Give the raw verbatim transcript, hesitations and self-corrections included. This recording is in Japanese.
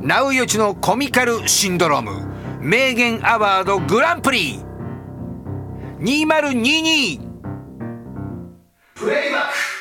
ナウヨチのコミカルシンドローム名言アワードグランプリにせんにじゅうにプレイバック。